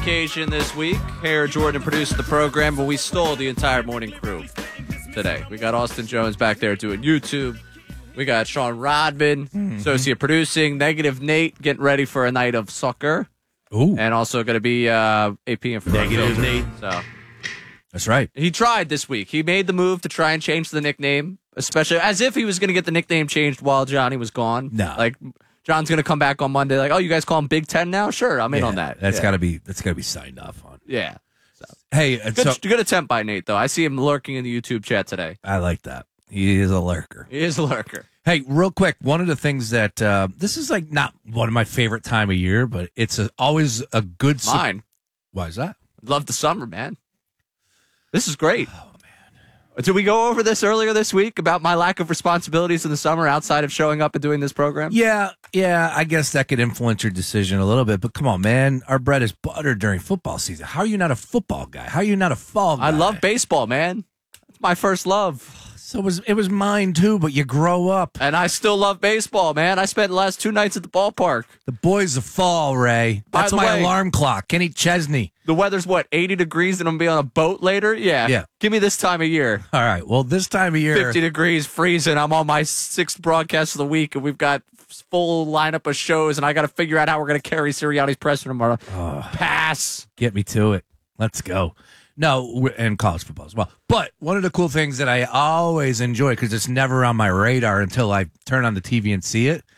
occasion this week. Hair Jordan produced the program, but we stole the entire morning crew today. We got Austin Jones back there doing YouTube. We got Sean Rodman, associate producing. Negative Nate getting ready for a night of soccer. Ooh. And also going to be AP and for Negative Nate. So that's right. He tried this week. He made the move to try and change the nickname, especially as if he was going to get the nickname changed while Johnny was gone. No. Like, John's going to come back on Monday like, oh, you guys call him Big Ten now? Sure, I'm in on that. That's got to be signed off on. Yeah. So. Hey, good attempt by Nate, though. I see him lurking in the YouTube chat today. I like that. He is a lurker. He is a lurker. Hey, real quick, one of the things that this is like not one of my favorite time of year, but it's always a good. Mine. Why is that? Love the summer, man. This is great. Oh man, did we go over this earlier this week about my lack of responsibilities in the summer outside of showing up and doing this program? Yeah. I guess that could influence your decision a little bit, but come on, man, our bread is buttered during football season. How are you not a football guy? How are you not a fall guy? I love baseball, man. It's my first love. So it was mine too, but you grow up. And I still love baseball, man. I spent the last 2 nights at the ballpark. The boys of fall, Ray. That's my alarm clock. Kenny Chesney. The weather's, 80 degrees and I'm going to be on a boat later? Yeah. Give me this time of year. All right. Well, this time of year. 50 degrees, freezing. I'm on my 6th broadcast of the week, and we've got full lineup of shows, and I got to figure out how we're going to carry Sirianni's presser tomorrow. Pass. Get me to it. Let's go. No, and college football as well. But one of the cool things that I always enjoy, because it's never on my radar until I turn on the TV and see it,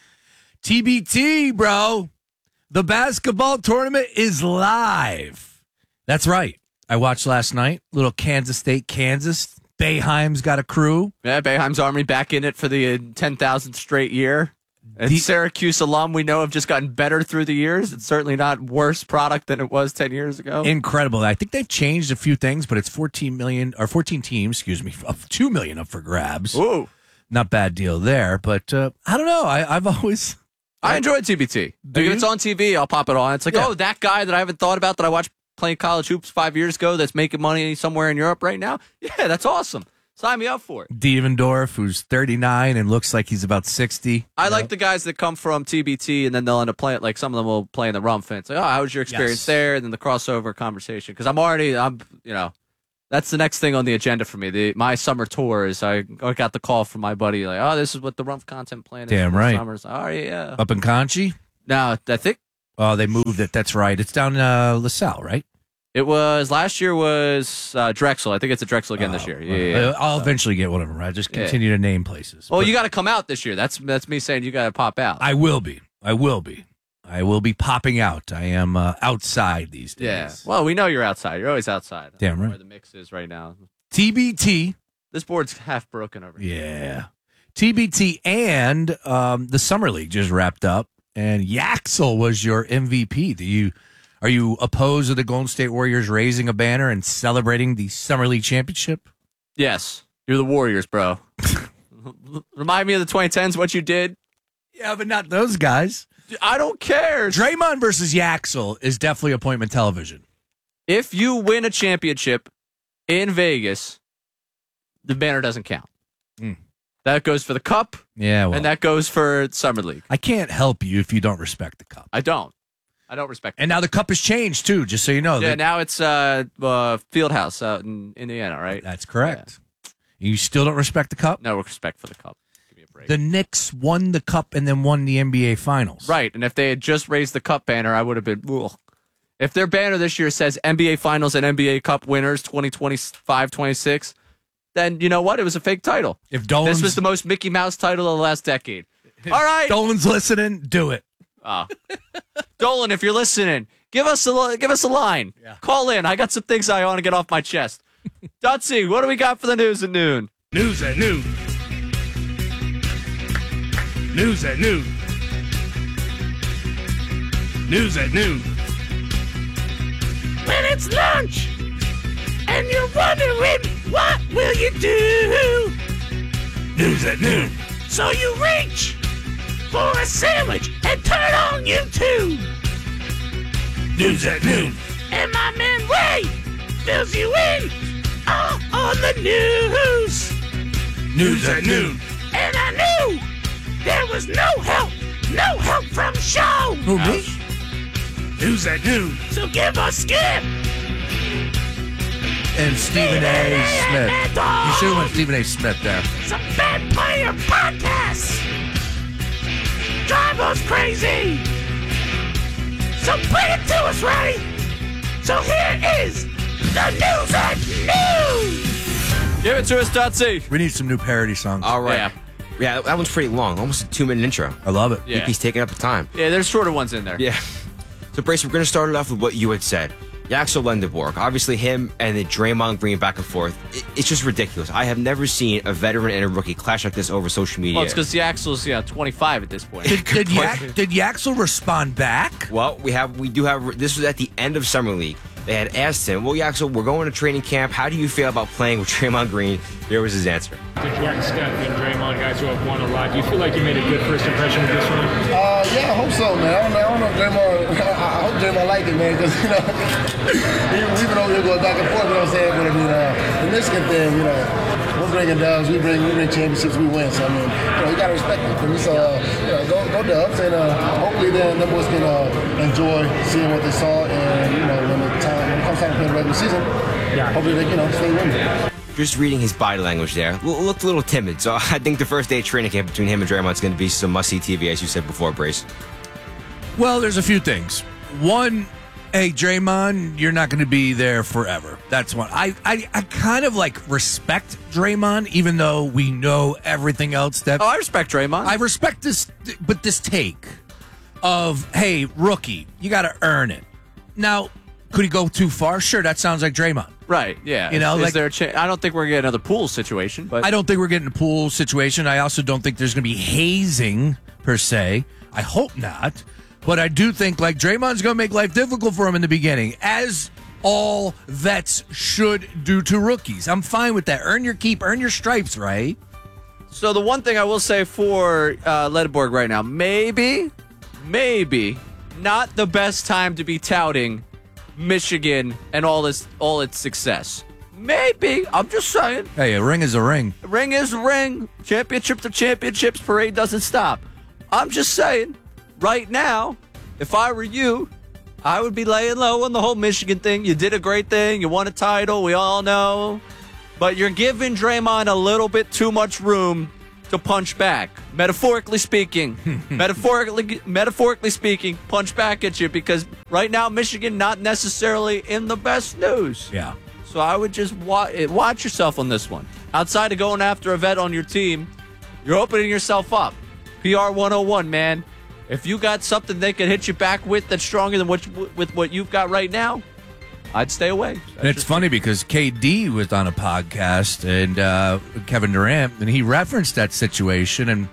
TBT, bro. The basketball tournament is live. That's right. I watched last night. Little Kansas State, Kansas. Boeheim's got a crew. Yeah, Boeheim's Army back in it for the 10,000th straight year. And Syracuse alum we know have just gotten better through the years. It's certainly not worse product than it was 10 years ago. Incredible. I think they've changed a few things, but it's 14 teams, of 2 million up for grabs. Ooh. Not bad deal there, but I don't know. I enjoy TBT. If it's on TV, I'll pop it on. It's like, that guy that I haven't thought about that I watched playing college hoops 5 years ago that's making money somewhere in Europe right now. Yeah, that's awesome. Sign me up for it. Devendorf, who's 39 and looks like he's about 60. I like the guys that come from TBT and then they'll end up playing, like some of them will play in the Rumph. It's like, how was your experience there? And then the crossover conversation. Because that's the next thing on the agenda for me. My summer tour is I got the call from my buddy, like, this is what the Rumph content plan is. Damn right. Summers. Oh, yeah. Up in Conchi? No, I think. Oh, they moved it. That's right. It's down in LaSalle, right? It was last year was Drexel. I think it's at Drexel again this year. Yeah. I'll eventually get one of them. Right? Just continue to name places. Well, you got to come out this year. That's me saying you got to pop out. I will be popping out. I am outside these days. Yeah. Well, we know you're outside. You're always outside. Damn right. Where the mix is right now. TBT. This board's half broken over here. Yeah. TBT and the Summer League just wrapped up, and Yaxel was your MVP. Are you opposed to the Golden State Warriors raising a banner and celebrating the Summer League championship? Yes. You're the Warriors, bro. Remind me of the 2010s, what you did. Yeah, but not those guys. I don't care. Draymond versus Yaxel is definitely appointment television. If you win a championship in Vegas, the banner doesn't count. That goes for the cup. Yeah, and that goes for Summer League. I can't help you if you don't respect the cup. I don't respect it. And now the cup has changed, too, just so you know. Yeah, now it's Fieldhouse out in Indiana, right? That's correct. Yeah. You still don't respect the cup? No respect for the cup. Give me a break. The Knicks won the cup and then won the NBA Finals. Right, and if they had just raised the cup banner, I would have been, ugh. If their banner this year says NBA Finals and NBA Cup winners 2025-26, then you know what? It was a fake title. If this was the most Mickey Mouse title of the last decade. All right. Dolan's listening, do it. Dolan, if you're listening, give us a line. Yeah. Call in. I got some things I want to get off my chest. Dutsy, what do we got for the news at noon? News at noon. News at noon. News at noon. When it's lunch and you're wondering what will you do? News at noon. So you reach for a sandwich and turn on YouTube. News at noon. And my man Ray fills you in on the news. News at noon. And I knew there was no help from Sean. Who, me? News at noon. So give us Skip. And Stephen A. Smith. You should have went Stephen A. Smith there. Some bad player podcasts. Drive us crazy. So bring it to us, Ray. So here is the News at noon. Give it to us, Dotsie. We need some new parody songs. All right. Yeah, that one's pretty long. Almost a 2-minute intro. I love it. Yeah. He's taking up the time. Yeah, there's shorter ones in there. Yeah. So, Brace, we're going to start it off with what you had said. Yaxel Lendeborg, obviously him and the Draymond Green back and forth. It's just ridiculous. I have never seen a veteran and a rookie clash like this over social media. Well, it's because the Axel's 25 at this point. Did Yaxel respond back? Well, we do have. This was at the end of Summer League. They had asked him, well, Yaxel, we're going to training camp. How do you feel about playing with Draymond Green? Here was his answer. The Jordan, Steph, and Draymond guys who have won a lot. Do you feel like you made a good first impression with this one? Yeah, I hope so, man. I don't know if Draymond. I hope Draymond liked it, man, because we've been over here going back and forth. You know what I'm saying? But I mean, the Michigan thing, we're bringing dubs, we bring championships, we win. So I mean, you gotta respect it. For me, so go Dubs, and hopefully then the boys can enjoy seeing what they saw, and when it comes time to play the regular season, hopefully they stay winning. Just reading his body language there, looked a little timid. So I think the first day of training camp between him and Draymond is going to be some must-see TV, as you said before, Brace. Well, there's a few things. One, hey, Draymond, you're not going to be there forever. That's one. I kind of respect Draymond, even though we know everything else. That I respect Draymond. I respect this, but this take of, hey, rookie, you got to earn it. Now, could he go too far? Sure, that sounds like Draymond. Right, yeah. Is there a chance? I don't think we're getting another pool situation, but I don't think we're getting a pool situation. I also don't think there's going to be hazing, per se. I hope not. But I do think, Draymond's going to make life difficult for him in the beginning, as all vets should do to rookies. I'm fine with that. Earn your keep, earn your stripes, right? So the one thing I will say for Lendeborg right now, maybe not the best time to be touting Michigan and all its success. Maybe. I'm just saying. Hey, a ring is a ring. A ring is a ring. Championship to championships. Parade doesn't stop. I'm just saying, right now, if I were you, I would be laying low on the whole Michigan thing. You did a great thing. You won a title. We all know. But you're giving Draymond a little bit too much room to punch back. Metaphorically speaking. metaphorically speaking, punch back at you, because right now Michigan not necessarily in the best news. Yeah. So I would just watch yourself on this one. Outside of going after a vet on your team, you're opening yourself up. PR 101, man. If you got something they can hit you back with that's stronger than what you've got right now, I'd stay away. And it's funny because KD was on a podcast and Kevin Durant, and he referenced that situation and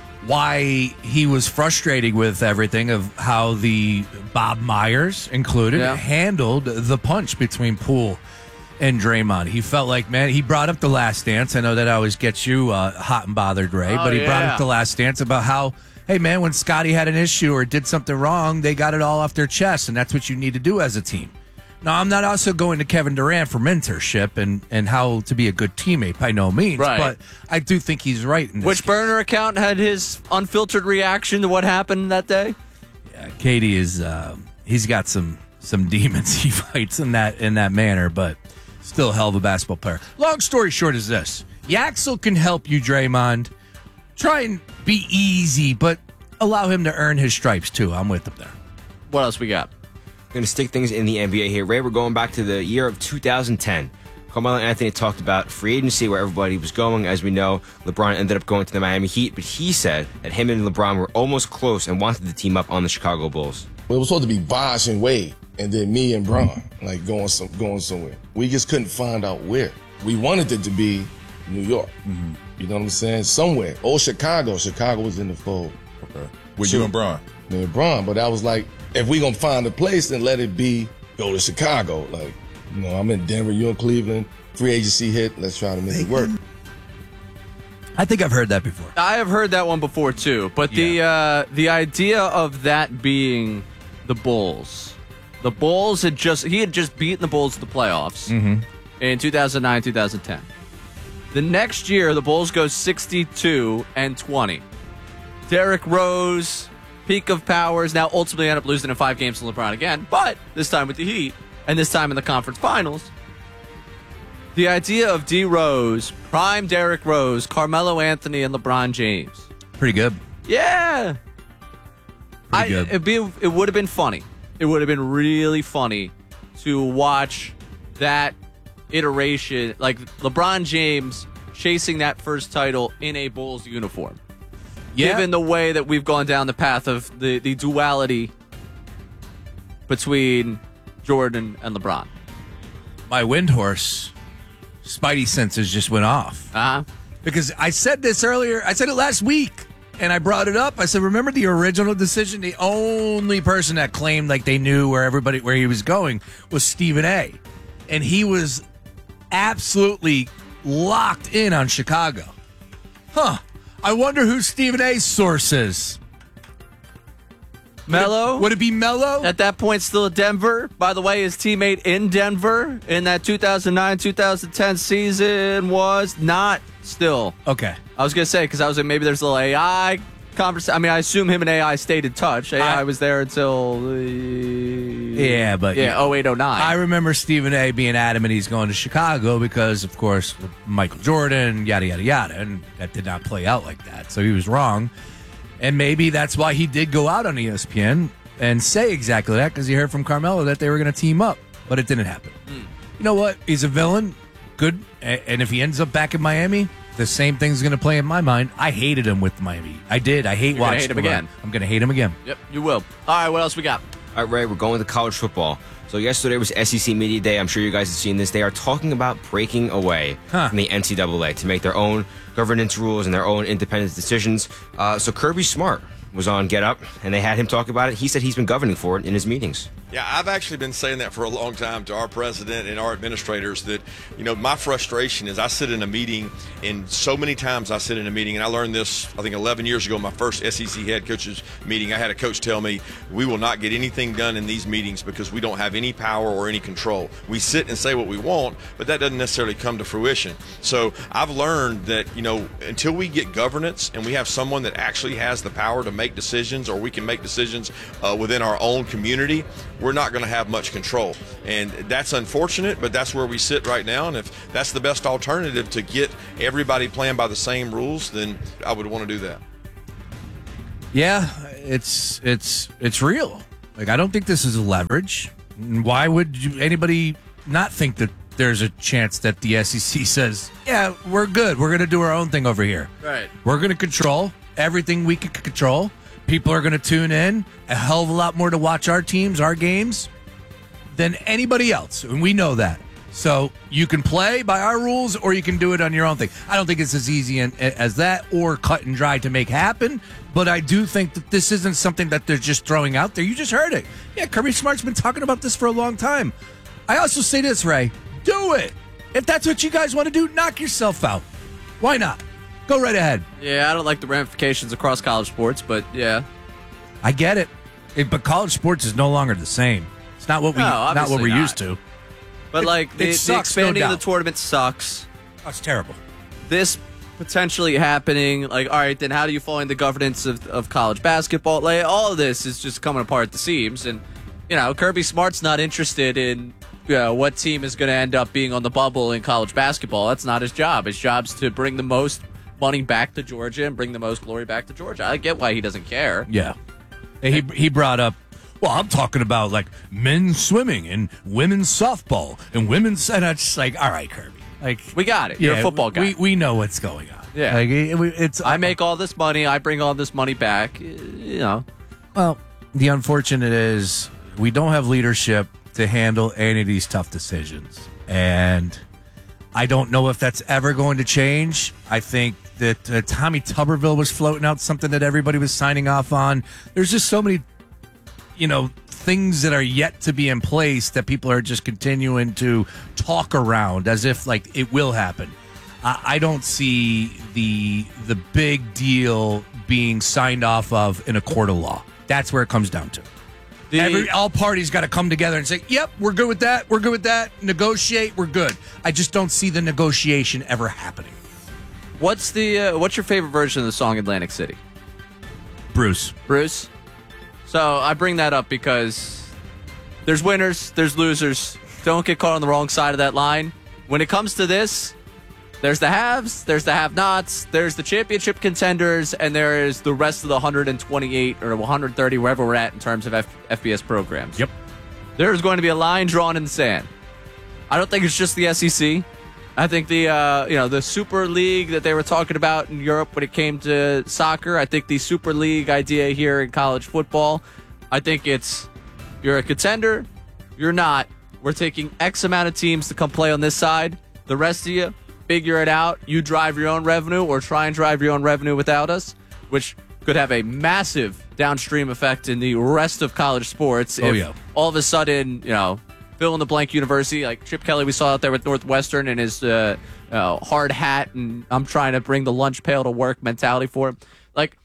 why he was frustrated with everything of how the Bob Myers included handled the punch between Poole and Draymond. He felt like, man, he brought up The Last Dance. I know that always gets you hot and bothered, Ray, but he brought up The Last Dance about how, hey, man, when Scotty had an issue or did something wrong, they got it all off their chest, and that's what you need to do as a team. Now, I'm not also going to Kevin Durant for mentorship and how to be a good teammate by no means, but I do think he's right in this Which case. burner account had his unfiltered reaction to what happened that day? Yeah, Katie is he's got some demons he fights in that manner, but still a hell of a basketball player. Long story short is this. Yaxel can help you, Draymond. Try and be easy, but allow him to earn his stripes too. I'm with him there. What else we got? Going to stick things in the NBA here. Ray, we're going back to the year of 2010. Carmelo Anthony talked about free agency, where everybody was going. As we know, LeBron ended up going to the Miami Heat, but he said that him and LeBron were almost close and wanted to team up on the Chicago Bulls. It was supposed to be Bosh and Wade, and then me and Bron, going somewhere. We just couldn't find out where. We wanted it to be New York. Mm-hmm. You know what I'm saying? Somewhere. Or Chicago. Chicago was in the fold. Okay. With you and Bron? Me and Bron. But I was like, if we gonna find a place, then let it be go to Chicago. I'm in Denver, you're in Cleveland. Free agency hit. Let's try to make it work. I think I've heard that before. I have heard that one before too, but the idea of that being the Bulls had just beaten the Bulls to the playoffs in 2009, 2010. The next year, the Bulls go 62-20. Derrick Rose, peak of powers. Now ultimately end up losing in 5 games to LeBron again, but this time with the Heat, and this time in the conference finals. The idea of D. Rose, prime Derrick Rose, Carmelo Anthony, and LeBron James. Pretty good. Yeah. Pretty good. It would have been funny. It would have been really funny to watch that iteration, like LeBron James chasing that first title in a Bulls uniform. Yeah. Given the way that we've gone down the path of the duality between Jordan and LeBron. My Windhorse Spidey senses just went off. Uh-huh. Because I said this earlier. I said it last week, and I brought it up. I said, remember the original decision? The only person that claimed like they knew where he was going was Stephen A. And he was absolutely locked in on Chicago. Huh. I wonder who Stephen A's source is. Melo? Would it be Melo? At that point, still at Denver. By the way, his teammate in Denver in that 2009-2010 season was not still. Okay. I was going to say, because I was like, maybe there's a little AI conversation. I mean, I assume him and AI stayed in touch. AI was there until... 08-09. I remember Stephen A. being adamant he's going to Chicago because, of course, Michael Jordan, yada, yada, yada. And that did not play out like that. So he was wrong. And maybe that's why he did go out on ESPN and say exactly that, because he heard from Carmelo that they were going to team up. But it didn't happen. You know what? He's a villain. Good. And if he ends up back in Miami, the same thing's going to play in my mind. I hated him with Miami. I did. I hate watching hate him again. I'm going to hate him again. Yep, you will. All right, what else we got? All right, Ray, we're going to college football. So yesterday was SEC Media Day. I'm sure you guys have seen this. They are talking about breaking away from the NCAA to make their own governance rules and their own independent decisions. So Kirby Smart was on Get Up, and they had him talk about it. He said he's been governing for it in his meetings. Yeah, I've actually been saying that for a long time to our president and our administrators that, my frustration is I sit in a meeting, and so many times I sit in a meeting, and I learned this, I think 11 years ago, my first SEC head coaches meeting. I had a coach tell me, we will not get anything done in these meetings because we don't have any power or any control. We sit and say what we want, but that doesn't necessarily come to fruition. So I've learned that, until we get governance and we have someone that actually has the power to make decisions, or we can make decisions within our own community, we're not going to have much control. And that's unfortunate, but that's where we sit right now. And if that's the best alternative to get everybody playing by the same rules, then I would want to do that. Yeah, it's real. Like, I don't think this is a leverage. Why would anybody not think that there's a chance that the SEC says, yeah, we're good. We're going to do our own thing over here. Right. We're going to control everything we can control. People are going to tune in a hell of a lot more to watch our teams, our games, than anybody else. And we know that. So you can play by our rules, or you can do it on your own thing. I don't think it's as easy as that or cut and dry to make happen. But I do think that this isn't something that they're just throwing out there. You just heard it. Yeah, Kirby Smart's been talking about this for a long time. I also say this, Ray. Do it. If that's what you guys want to do, knock yourself out. Why not? Go right ahead. Yeah, I don't like the ramifications across college sports, but yeah. I get it. But college sports is no longer the same. It's not what we're used to. But the expanding of the tournament sucks. Oh, it's terrible. This potentially happening, all right, then how do you fall in the governance of college basketball? All of this is just coming apart at the seams. And, Kirby Smart's not interested in what team is going to end up being on the bubble in college basketball. That's not his job. His job's to bring the most money back to Georgia and bring the most glory back to Georgia. I get why he doesn't care. Yeah. He brought up, well, I'm talking about men's swimming and women's softball and women's, and it's just all right, Kirby. We got it. You're a football guy. We know what's going on. Yeah. It's I make all this money. I bring all this money back. Well, the unfortunate is we don't have leadership to handle any of these tough decisions. And I don't know if that's ever going to change. I think that Tommy Tuberville was floating out something that everybody was signing off on. There's just so many, things that are yet to be in place that people are just continuing to talk around as if it will happen. I don't see the big deal being signed off of in a court of law. That's where it comes down to. All parties got to come together and say, yep, we're good with that. We're good with that. Negotiate. We're good. I just don't see the negotiation ever happening. What's your favorite version of the song Atlantic City? Bruce. Bruce? So I bring that up because there's winners, there's losers. Don't get caught on the wrong side of that line. When it comes to this, there's the haves, there's the have-nots, there's the championship contenders, and there is the rest of the 128 or 130, wherever we're at in terms of FBS programs. Yep. There's going to be a line drawn in the sand. I don't think it's just the SEC. I think the Super League that they were talking about in Europe when it came to soccer, I think the Super League idea here in college football, I think it's you're a contender, you're not. We're taking X amount of teams to come play on this side. The rest of you, figure it out. You drive your own revenue or try and drive your own revenue without us, which could have a massive downstream effect in the rest of college sports. If all of a sudden, fill-in-the-blank university, like Chip Kelly we saw out there with Northwestern and his hard hat, and I'm trying to bring the lunch pail to work mentality for him. Like,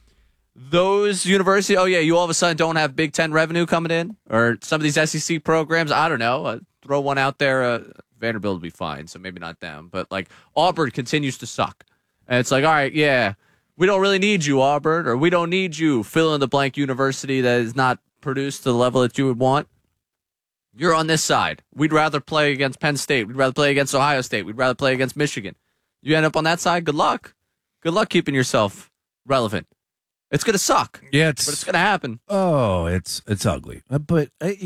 those universities, you all of a sudden don't have Big Ten revenue coming in, or some of these SEC programs, I don't know, throw one out there, Vanderbilt will be fine, so maybe not them, but like Auburn continues to suck. And it's like, all right, we don't really need you, Auburn, or we don't need you, fill-in-the-blank university that is not produced to the level that you would want. You're on this side. We'd rather play against Penn State. We'd rather play against Ohio State. We'd rather play against Michigan. You end up on that side, good luck. Good luck keeping yourself relevant. It's going to suck. Yeah, but it's going to happen. Oh, it's ugly. But,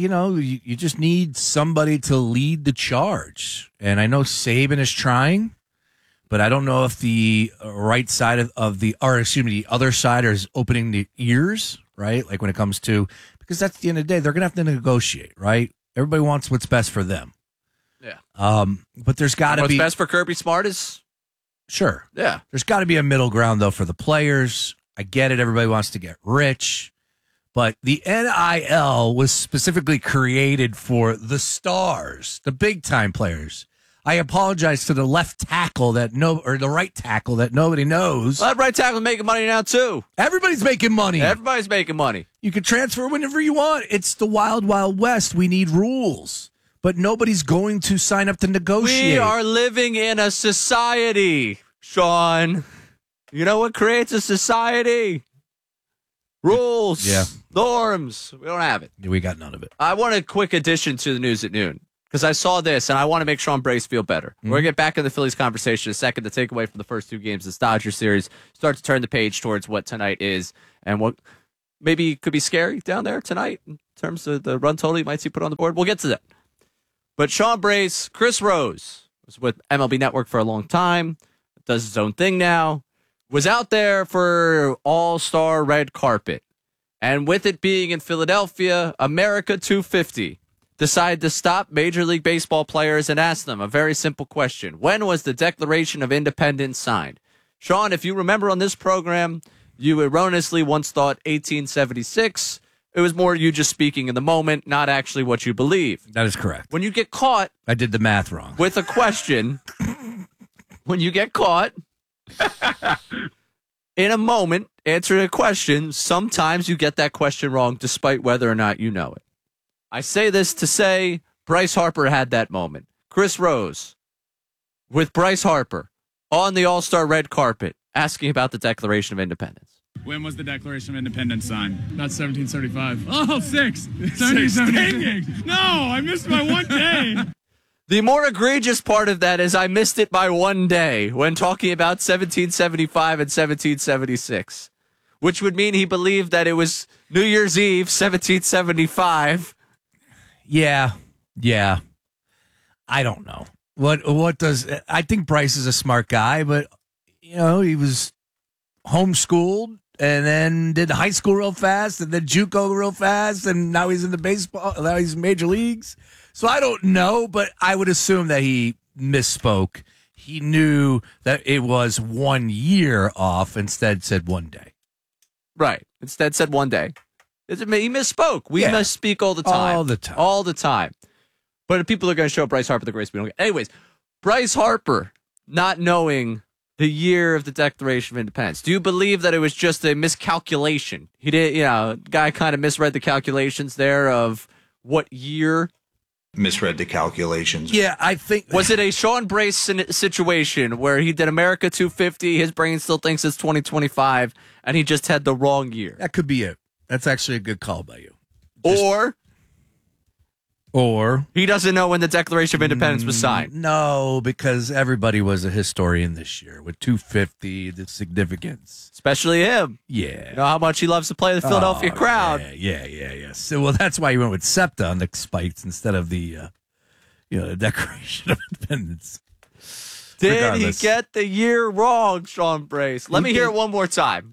you just need somebody to lead the charge. And I know Saban is trying, but I don't know if the right side the other side is opening the ears, right? Like when it comes to, because that's the end of the day, they're going to have to negotiate, right? Everybody wants what's best for them. Yeah. But there's got to be. What's best for Kirby Smart is? Sure. Yeah. There's got to be a middle ground, though, for the players. I get it. Everybody wants to get rich. But the NIL was specifically created for the stars, the big-time players. I apologize to the left tackle or the right tackle that nobody knows. Well, that right tackle is making money now, too. Everybody's making money. Everybody's making money. You can transfer whenever you want. It's the wild, wild west. We need rules. But nobody's going to sign up to negotiate. We are living in a society, Sean. You know what creates a society? Rules. Yeah. Norms. We don't have it. We got none of it. I want a quick addition to the news at noon because I saw this and I want to make Sean Brace feel better. We're going to get back in the Phillies conversation in a second to take away from the first two games of this Dodger series, start to turn the page towards what tonight is and what maybe could be scary down there tonight in terms of the run total you might see put on the board. We'll get to that. But Sean Brace, Chris Rose was with MLB Network for a long time, does his own thing now, was out there for All-Star Red Carpet. And with it being in Philadelphia, America 250 decided to stop Major League Baseball players and ask them a very simple question. When was the Declaration of Independence signed? Sean, if you remember on this program, you erroneously once thought 1876. It was more you just speaking in the moment, not actually what you believe. That is correct. When you get caught... I did the math wrong. ...with a question, when you get caught... in a moment, answering a question, sometimes you get that question wrong despite whether or not you know it. I say this to say Bryce Harper had that moment. Chris Rose with Bryce Harper on the All-Star Red Carpet asking about the Declaration of Independence. When was the Declaration of Independence signed? Not 1775. Oh, 1776. No, I missed my one day. The more egregious part of that is I missed it by one day when talking about 1775 and 1776, which would mean he believed that it was New Year's Eve, 1775. Yeah. I don't know. I think Bryce is a smart guy, but, he was homeschooled and then did high school real fast and then JUCO real fast, and now he's in the baseball, now he's in major leagues. So I don't know, but I would assume that he misspoke. He knew that it was 1 year off, instead said 1 day. Right. Instead said 1 day. He misspoke. We misspeak all the time. All the time. But if people are going to show Bryce Harper the grace we don't get. Anyways, Bryce Harper not knowing the year of the Declaration of Independence. Do you believe that it was just a miscalculation? He did, guy kind of misread the calculations there of what year. Misread the calculations. Yeah, I think. Was it a Sean Brace situation where he did America 250, his brain still thinks it's 2025, and he just had the wrong year? That could be it. That's actually a good call by you. Or he doesn't know when the Declaration of Independence was signed. No, because everybody was a historian this year with 250, the significance. Especially him. Yeah. You know how much he loves to play the Philadelphia crowd. Yeah. So, well, that's why he went with SEPTA on the spikes instead of the, the Declaration of Independence. Did he get the year wrong, Sean Brace? Let me hear it one more time.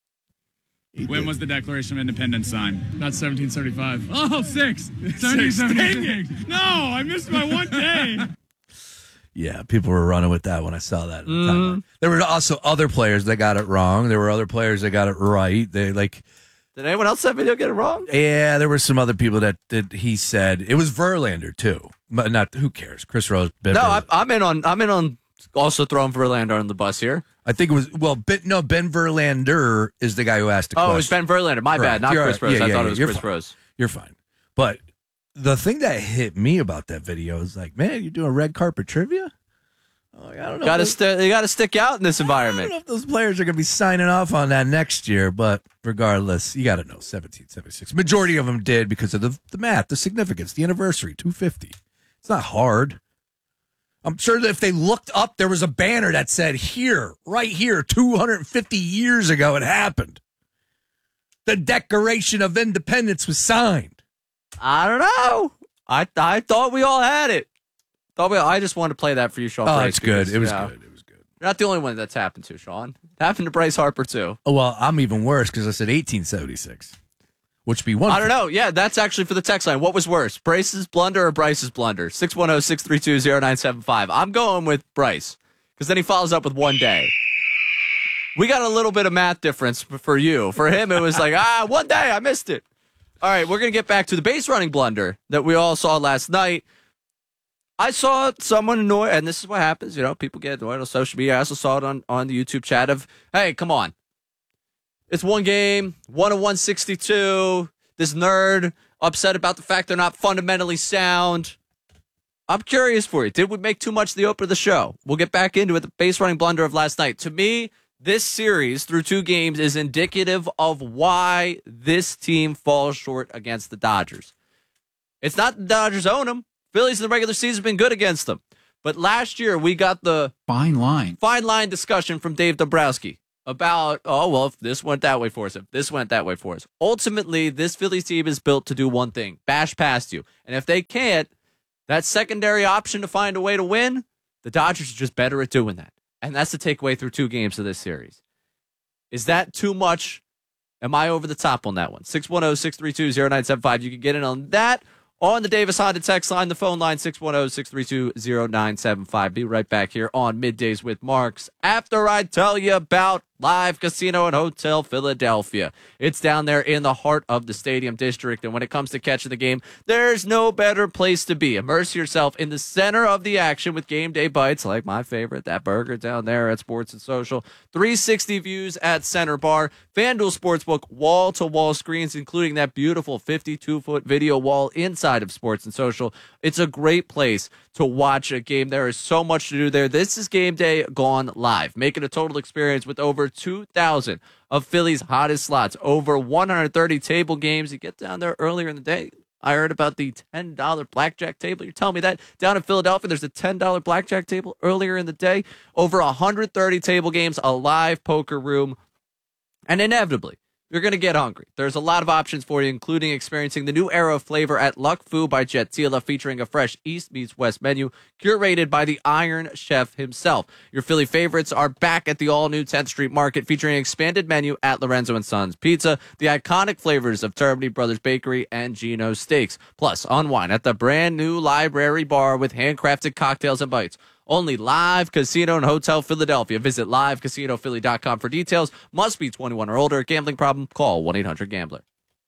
When was the Declaration of Independence signed? Not 1775. Oh, 1776. No, I missed my one day. Yeah, people were running with that when I saw that. There were also other players that got it wrong. There were other players that got it right. Did anyone else that video get it wrong? Yeah, there were some other people that he said it was Verlander too, but not. Who cares? Chris Rose. I'm in on also throwing Verlander on the bus here. I think it was Ben Verlander is the guy who asked the question. Oh, it was Ben Verlander. My bad, not Chris Rose. I thought it was Chris Rose. You're fine. But the thing that hit me about that video is like, man, you're doing red carpet trivia? Oh, I don't know. You got to stick out in this environment. I don't know if those players are going to be signing off on that next year, but regardless, you got to know 1776. Majority of them did because of the math, the significance, the anniversary, 250. It's not hard. I'm sure that if they looked up, there was a banner that said right here, 250 years ago it happened. The Declaration of Independence was signed. I don't know. I thought we all had it. I just wanted to play that for you, Sean. Oh, it's good. It was good. You're not the only one that's happened to, Sean. It happened to Bryce Harper, too. Oh, well, I'm even worse because I said 1876. Which would be one. I don't know. Yeah, that's actually for the text line. What was worse, Bryce's blunder or Bryce's blunder? 610-632-0975. I'm going with Bryce because then he follows up with one day. We got a little bit of math difference for you. For him, it was like, 1 day, I missed it. All right, we're going to get back to the base running blunder that we all saw last night. I saw someone annoyed, and this is what happens. People get annoyed on social media. I also saw it on the YouTube chat of, hey, come on. It's one game, 1-162. This nerd upset about the fact they're not fundamentally sound. I'm curious for you. Did we make too much the opener of the show? We'll get back into it. The base running blunder of last night. To me, this series through 2 games is indicative of why this team falls short against the Dodgers. It's not the Dodgers own them. Phillies in the regular season have been good against them. But last year, we got the fine line discussion from Dave Dombrowski about, if this went that way for us, if this went that way for us. Ultimately, this Phillies team is built to do one thing, bash past you. And if they can't, that secondary option to find a way to win, the Dodgers are just better at doing that. And that's the takeaway through 2 games of this series. Is that too much? Am I over the top on that one? 610-632-0975. You can get in on that on the Davis Honda text line, the phone line, 610-632-0975. Be right back here on Middays with Marks after I tell you about Live Casino and Hotel Philadelphia. It's down there in the heart of the Stadium District, and when it comes to catching the game, there's no better place to be. Immerse yourself in the center of the action with game day bites like my favorite, that burger down there at Sports and Social, 360 views at Center Bar, FanDuel Sportsbook wall-to-wall screens, including that beautiful 52-foot video wall inside of Sports and Social. It's a great place to watch a game. There is so much to do there. This is game day gone live. Make it a total experience with over 2,000 of Philly's hottest slots, over 130 table games. You get down there earlier in the day. I heard about the $10 blackjack table. You're telling me that down in Philadelphia, there's a $10 blackjack table earlier in the day, over 130 table games, a live poker room, and inevitably, you're going to get hungry. There's a lot of options for you, including experiencing the new era of flavor at Luck Fu by Jet Tila, featuring a fresh East meets West menu curated by the Iron Chef himself. Your Philly favorites are back at the all-new 10th Street Market, featuring an expanded menu at Lorenzo & Sons Pizza, the iconic flavors of Termini Brothers Bakery and Gino's Steaks. Plus, unwind at the brand-new Library Bar with handcrafted cocktails and bites. Only Live Casino and Hotel Philadelphia. Visit livecasinophilly.com for details. Must be 21 or older. Gambling problem? Call 1-800-GAMBLER.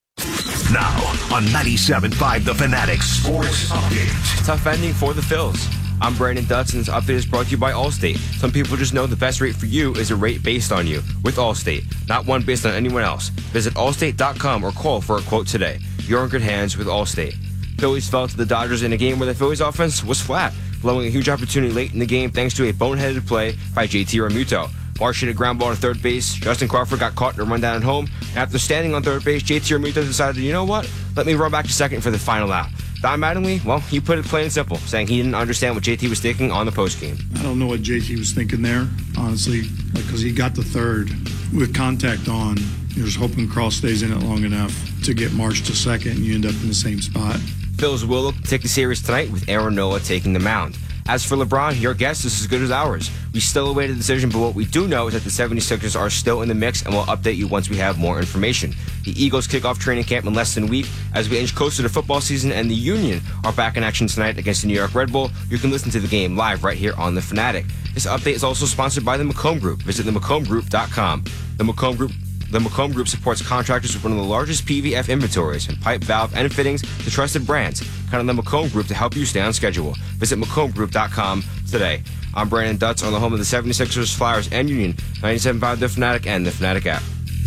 Now on 97.5 The Fanatic Sports Update. Tough ending for the Phils. I'm Brandon Dutz, and this update is brought to you by Allstate. Some people just know the best rate for you is a rate based on you with Allstate, not one based on anyone else. Visit allstate.com or call for a quote today. You're in good hands with Allstate. Phillies fell to the Dodgers in a game where the Phillies offense was flat, blowing a huge opportunity late in the game thanks to a boneheaded play by JT Realmuto. Marsh hit a ground ball to third base. Justin Crawford got caught in a rundown at home. And after standing on third base, JT Realmuto decided, you know what? Let me run back to second for the final out. Don Mattingly, well, he put it plain and simple, saying he didn't understand what JT was thinking on the postgame. I don't know what JT was thinking there, honestly, because he got to third with contact on. You're just hoping Cross stays in it long enough to get Marsh to second, and you end up in the same spot. Phils will look to take the series tonight with Aaron Nola taking the mound. As for LeBron, your guess is as good as ours. We still await a decision, but what we do know is that the 76ers are still in the mix, and we'll update you once we have more information. The Eagles kick off training camp in less than a week as we inch closer to football season, and the Union are back in action tonight against the New York Red Bull. You can listen to the game live right here on The Fanatic. This update is also sponsored by the McComb Group. Visit themccombgroup.com. The McComb Group supports contractors with one of the largest PVF inventories in pipe, valve, and fittings to trusted brands. Count on the McComb Group to help you stay on schedule. Visit McCombGroup.com today. I'm Brandon Dutz on the home of the 76ers, Flyers, and Union, 97.5 The Fanatic and The Fanatic app.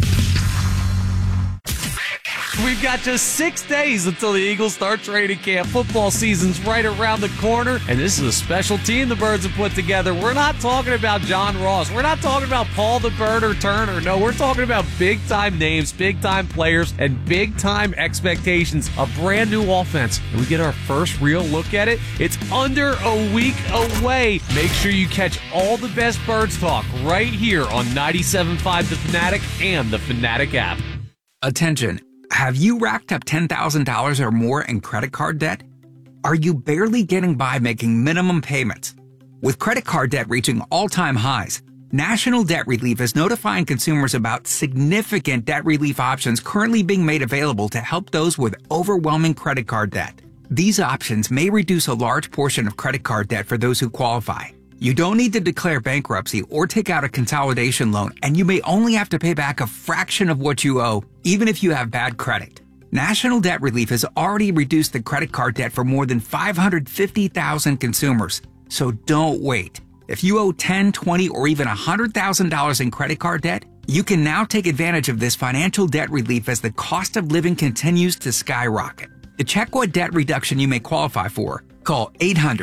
We've got just 6 days until the Eagles start training camp. Football season's right around the corner, and this is a special team the Birds have put together. We're not talking about John Ross. We're not talking about Paul the Birder Turner. No, we're talking about big-time names, big-time players, and big-time expectations. A brand-new offense. And we get our first real look at it. It's under a week away. Make sure you catch all the best Birds talk right here on 97.5 The Fanatic and the Fanatic app. Attention. Have you racked up $10,000 or more in credit card debt? Are you barely getting by making minimum payments? With credit card debt reaching all-time highs, National Debt Relief is notifying consumers about significant debt relief options currently being made available to help those with overwhelming credit card debt. These options may reduce a large portion of credit card debt for those who qualify. You don't need to declare bankruptcy or take out a consolidation loan, and you may only have to pay back a fraction of what you owe, even if you have bad credit. National Debt Relief has already reduced the credit card debt for more than 550,000 consumers. So don't wait. If you owe $10,000, $20,000, or even $100,000 in credit card debt, you can now take advantage of this financial debt relief as the cost of living continues to skyrocket. To check what debt reduction you may qualify for, call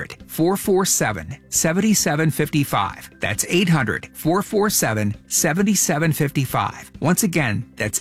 800-447-7755. That's 800-447-7755. Once again, that's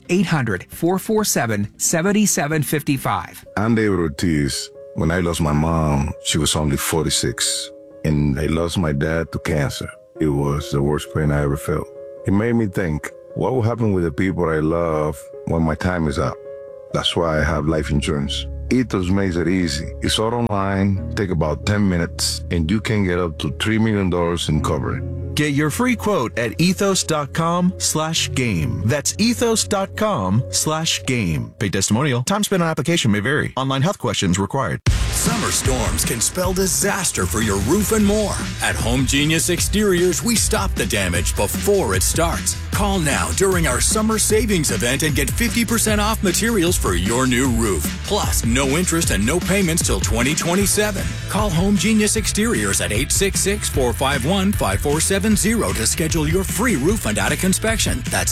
800-447-7755. I'm David Ortiz. When I lost my mom, she was only 46. And I lost my dad to cancer. It was the worst pain I ever felt. It made me think, what will happen with the people I love when my time is up? That's why I have life insurance. Ethos makes it easy. It's all online, take about 10 minutes, and you can get up to $3 million in coverage. Get your free quote at ethos.com/game. That's ethos.com/game. Paid testimonial. Time spent on application may vary. Online health questions required. Summer storms can spell disaster for your roof and more. At Home Genius Exteriors, we stop the damage before it starts. Call now during our summer savings event and get 50% off materials for your new roof. Plus, no interest and no payments till 2027. Call Home Genius Exteriors at 866-451-5470 to schedule your free roof and attic inspection. That's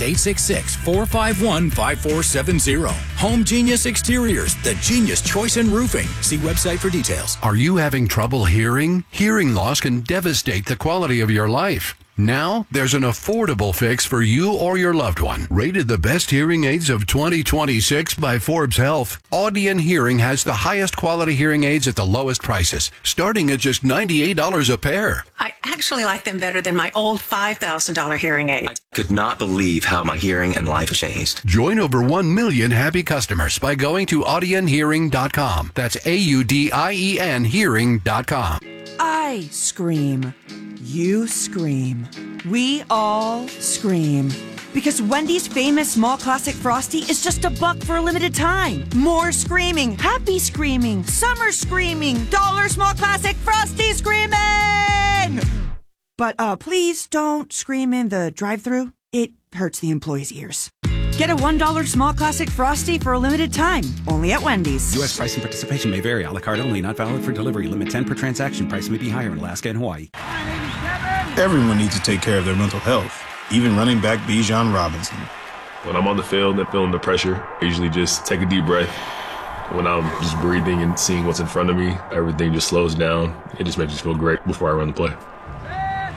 866-451-5470. Home Genius Exteriors, the genius choice in roofing. See website for details. Are you having trouble hearing? Hearing loss can devastate the quality of your life. Now, there's an affordable fix for you or your loved one. Rated the best hearing aids of 2026 by Forbes Health, Audion Hearing has the highest quality hearing aids at the lowest prices, starting at just $98 a pair. I actually like them better than my old $5,000 hearing aid. I could not believe how my hearing and life changed. Join over 1 million happy customers by going to audionhearing.com. That's AUDIEN hearing.com. I scream. You scream. We all scream. Because Wendy's famous small classic Frosty is just $1 for a limited time. More screaming, happy screaming, summer screaming, dollar small classic Frosty screaming! But please don't scream in the drive-thru. It hurts the employees' ears. Get a $1 small classic Frosty for a limited time, only at Wendy's. U.S. price and participation may vary. A la carte only, not valid for delivery. Limit 10 per transaction. Price may be higher in Alaska and Hawaii. Everyone needs to take care of their mental health, even running back Bijan Robinson. When I'm on the field and feeling the pressure, I usually just take a deep breath. When I'm just breathing and seeing what's in front of me, everything just slows down. It just makes me feel great before I run the play.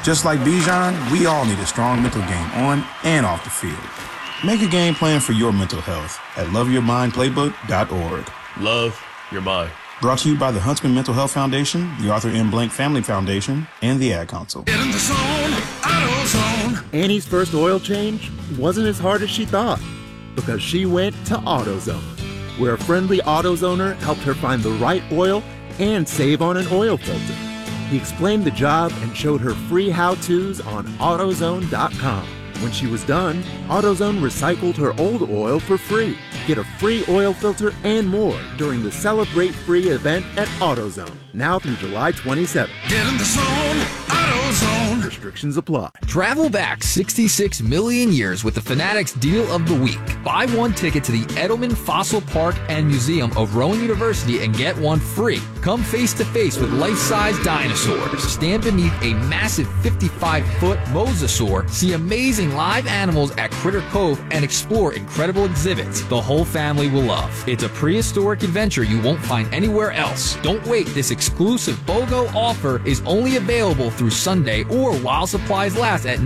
Just like Bijan, we all need a strong mental game on and off the field. Make a game plan for your mental health at loveyourmindplaybook.org. Love your mind. Brought to you by the Huntsman Mental Health Foundation, the Arthur M. Blank Family Foundation, and the Ad Council. Get in the zone, AutoZone. Annie's first oil change wasn't as hard as she thought because she went to AutoZone, where a friendly AutoZoner helped her find the right oil and save on an oil filter. He explained the job and showed her free how-tos on AutoZone.com. When she was done, AutoZone recycled her old oil for free. Get a free oil filter and more during the Celebrate Free event at AutoZone, now through July 27th. Get in the zone, AutoZone. Restrictions apply. Travel back 66 million years with the Fanatics Deal of the Week. Buy one ticket to the Edelman Fossil Park and Museum of Rowan University and get one free. Come face to face with life-size dinosaurs. Stand beneath a massive 55-foot mosasaur, see amazing live animals at Critter Cove, and explore incredible exhibits the whole family will love. It's a prehistoric adventure you won't find anywhere else. Don't wait. This exclusive BOGO offer is only available through Sunday or while supplies last at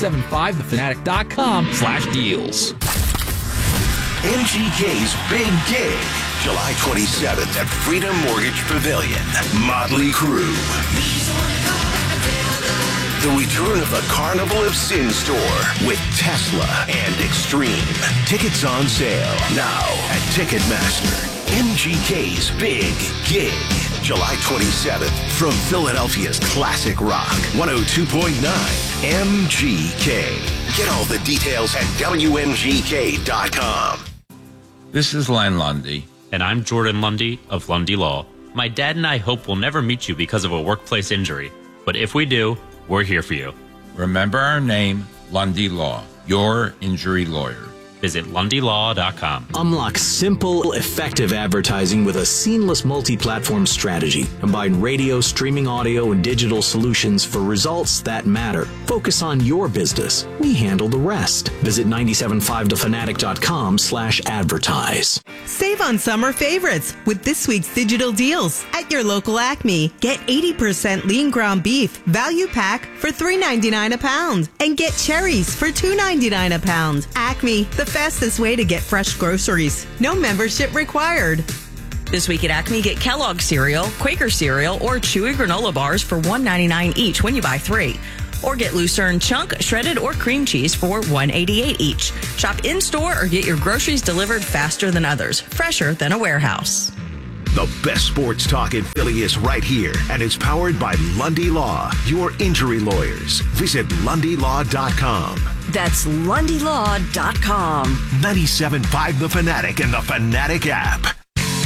975thefanatic.com/deals. MGK's Big Gig, July 27th at Freedom Mortgage Pavilion. Motley Crue. The return of the Carnival of Sin store with Tesla and Extreme. Tickets on sale now at Ticketmaster. MGK's Big Gig, July 27th from Philadelphia's classic rock, 102.9 MGK. Get all the details at WMGK.com. This is Len Lundy. And I'm Jordan Lundy of Lundy Law. My dad and I hope we'll never meet you because of a workplace injury. But if we do, we're here for you. Remember our name, Lundy Law, your injury lawyer. Visit LundyLaw.com. Unlock simple, effective advertising with a seamless multi-platform strategy. Combine radio, streaming audio, and digital solutions for results that matter. Focus on your business. We handle the rest. Visit 975thefanatic.com/advertise. Save on summer favorites with this week's digital deals at your local Acme. Get 80% lean ground beef value pack for $3.99 a pound and get cherries for $2.99 a pound. Acme, the fastest way to get fresh groceries. No membership required. This week at Acme, get Kellogg cereal, Quaker cereal, or Chewy granola bars for $1.99 each when you buy 3. Or get Lucerne chunk, shredded, or cream cheese for $1.88 each. Shop in-store or get your groceries delivered faster than others, fresher than a warehouse. The best sports talk in Philly is right here, and it's powered by Lundy Law, your injury lawyers. Visit LundyLaw.com. That's LundyLaw.com. 97.5 The Fanatic and the Fanatic app.